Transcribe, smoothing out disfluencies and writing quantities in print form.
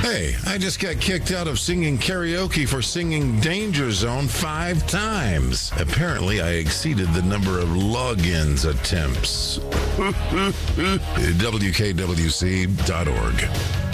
Hey, I just got kicked out of singing karaoke for singing Danger Zone 5 times. Apparently, I exceeded the number of logins attempts. WKWC.org.